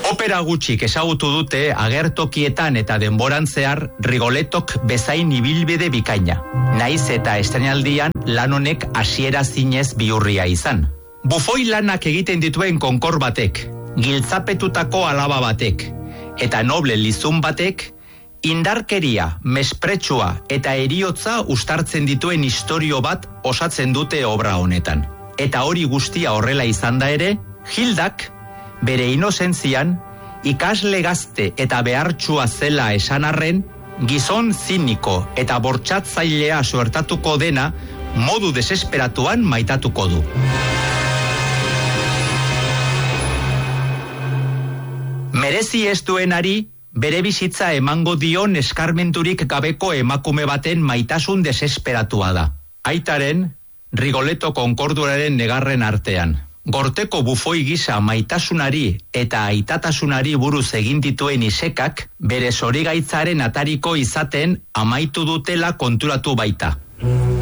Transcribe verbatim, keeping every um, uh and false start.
Opera gutxik ezagutu dute agertokietan eta denboran zehar Rigolettok bezain ibilbide bikaina. Naiz eta estreinaldian lan honek hasiera zinez bihurria izan. Bufoi lanak egiten dituen konkor batek, giltzapetutako alaba batek, eta noble lizun batek, indarkeria, mespretsua eta eriotza ustartzen dituen istorio bat osatzen dute obra honetan. Eta hori guztia horrela izan da ere, Hildak, bere inozentzian, ikasle gazte eta behartsua zela esan arren, gizon ziniko eta bortxatzailea suertatuko dena modu desesperatuan maitatuko du. Merezi ez duenari, bere bizitza emango dion eskarmenturik gabeko emakume baten maitasun desesperatua da. Aitaren, Rigoletto konkorduraren negarren artean. Gorteko bufoi gisa maitasunari eta aitatasunari buruz egin dituen isekak bere zorigaitzaren atariko izaten amaitu dutela konturatu baita.